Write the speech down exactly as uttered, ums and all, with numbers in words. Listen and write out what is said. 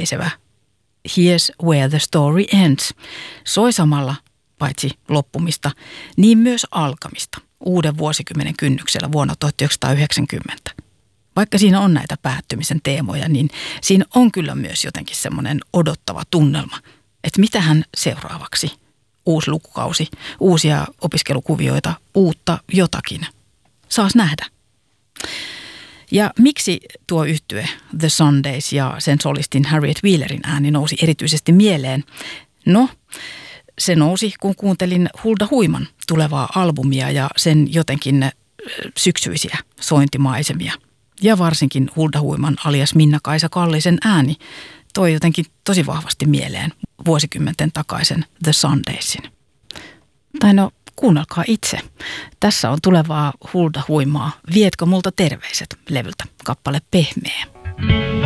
läpäisevä Here's Where the Story Ends soi samalla paitsi loppumista, niin myös alkamista uuden vuosikymmenen kynnyksellä vuonna tuhatyhdeksänsataayhdeksänkymmentä. Vaikka siinä on näitä päättymisen teemoja, niin siinä on kyllä myös jotenkin semmoinen odottava tunnelma, että mitähän seuraavaksi. Uusi lukukausi, uusia opiskelukuvioita, uutta jotakin. Saas nähdä. Ja miksi tuo yhtye The Sundays ja sen solistin Harriet Wheelerin ääni nousi erityisesti mieleen? No, se nousi, kun kuuntelin Hulda Huiman tulevaa albumia ja sen jotenkin syksyisiä sointimaisemia. Ja varsinkin Hulda Huiman alias Minna-Kaisa Kallisen ääni toi jotenkin tosi vahvasti mieleen vuosikymmenten takaisen The Sundaysin. Tai no, kuunnelkaa itse. Tässä on tulevaa Hulda Huimaa. Vietkö multa terveiset -levyltä kappale Pehmeä.